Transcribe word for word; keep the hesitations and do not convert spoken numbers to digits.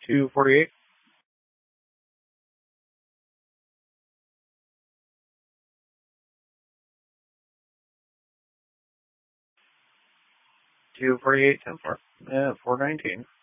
two forty-eight. two forty-eight, ten four. Yeah, four nineteen.